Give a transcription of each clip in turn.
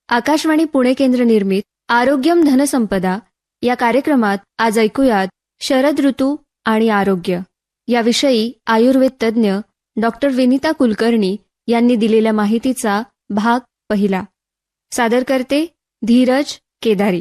आकाशवाणी पुणे केंद्र निर्मित आरोग्यम धनसंपदा या कार्यक्रमात आज ऐकूयात शरद ऋतू आणि आरोग्य याविषयी आयुर्वेद तज्ज्ञ डॉक्टर विनीता कुलकर्णी यांनी दिलेल्या माहितीचा भाग पहिला. सादर करते धीरज केदारी.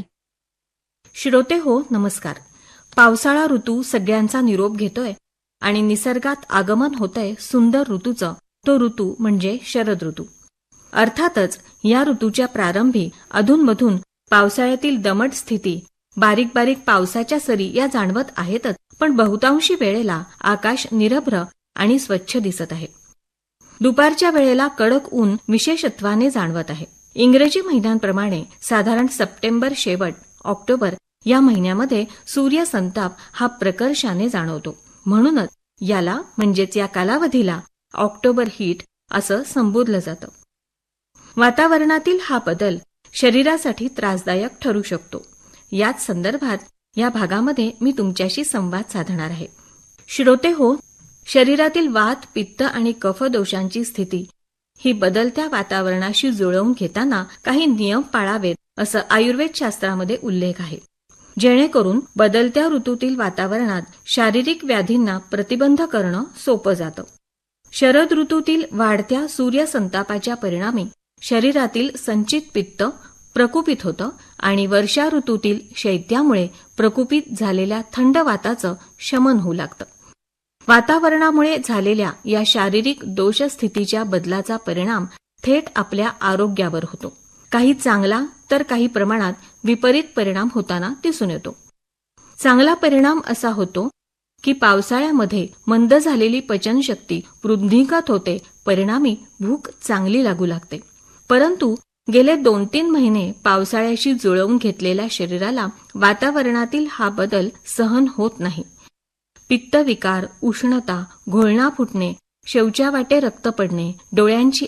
श्रोते हो, नमस्कार. पावसाळा ऋतू सगळ्यांचा निरोप घेतोय आणि निसर्गात आगमन होतंय सुंदर ऋतूचं. तो ऋतू म्हणजे शरद ऋतू. अर्थातच या ऋतूच्या प्रारंभी अधूनमधून पावसाळ्यातील दमट स्थिती, बारीक बारीक पावसाच्या सरी या जाणवत आहेतच, पण बहुतांशी वेळेला आकाश निरभ्र आणि स्वच्छ दिसत आहे. दुपारच्या वेळेला कडक ऊन विशेषत्वाने जाणवत आहे. इंग्रजी महिन्यांप्रमाणे साधारण सप्टेंबर शेवट ऑक्टोबर या महिन्यामध्ये सूर्यसंताप हा प्रकर्षाने जाणवतो. म्हणूनच याला म्हणजेच या कालावधीला ऑक्टोबर हीट असं संबोधलं जातं. वातावरणातील हा बदल शरीरासाठी त्रासदायक ठरू शकतो. याच संदर्भात या भागामध्ये मी तुमच्याशी संवाद साधणार आहे. श्रोते हो, शरीरातील वात, पित्त आणि कफ दोषांची स्थिती ही बदलत्या वातावरणाशी जुळवून घेताना काही नियम पाळावेत असं आयुर्वेद शास्त्रामध्ये उल्लेख आहे, जेणेकरून बदलत्या ऋतूतील वातावरणात शारीरिक व्याधींना प्रतिबंध करणं सोपं जातं. शरद ऋतूतील वाढत्या सूर्यसंतापाच्या परिणामी शरीरातील संचित पित्त प्रकुपित होतं आणि वर्षा ऋतूतील शैत्यामुळे प्रकुपित झालेल्या थंड वाताचं शमन होऊ लागतं. वातावरणामुळे झालेल्या या शारीरिक दोषस्थितीच्या बदलाचा परिणाम थेट आपल्या आरोग्यावर होतो. काही चांगला तर काही प्रमाणात विपरीत परिणाम होताना दिसून येतो. चांगला परिणाम असा होतो की पावसाळ्यामध्ये मंद झालेली पचनशक्ती वृद्धिंगत होते, परिणामी भूक चांगली लागू लागते. परंतु गेले 2-3 महिने पावसाळ्याशी जुळवून घेतलेल्या शरीराला वातावरणातील हा बदल सहन होत नाही. पित्तविकार, उष्णता, घोळणा फुटणे, शौचावाटे रक्त पडणे, डोळ्यांची